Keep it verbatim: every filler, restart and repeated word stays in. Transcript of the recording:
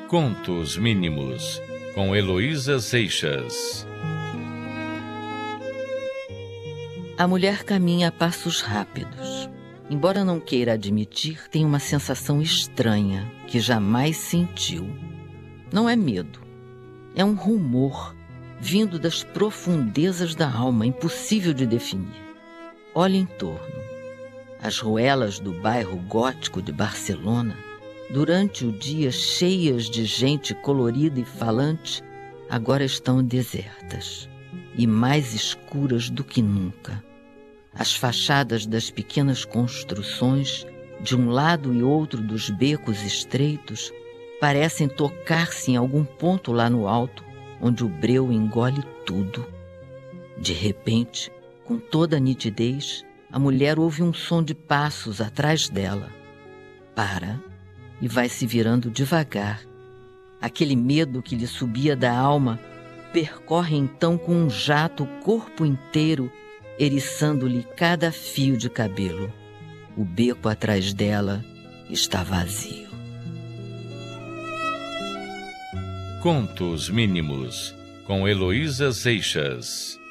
Contos Mínimos, com Heloísa Seixas. A mulher caminha a passos rápidos. Embora não queira admitir, tem uma sensação estranha que jamais sentiu. Não é medo, é um rumor vindo das profundezas da alma, impossível de definir. Olha em torno. As ruelas do bairro gótico de Barcelona, durante o dia cheias de gente colorida e falante, agora estão desertas e mais escuras do que nunca. As fachadas das pequenas construções, de um lado e outro dos becos estreitos, parecem tocar-se em algum ponto lá no alto, onde o breu engole tudo. De repente, com toda a nitidez, a mulher ouve um som de passos atrás dela. Para e vai se virando devagar. Aquele medo que lhe subia da alma percorre então com um jato o corpo inteiro, eriçando-lhe cada fio de cabelo. O beco atrás dela está vazio. Contos Mínimos, com Heloísa Seixas.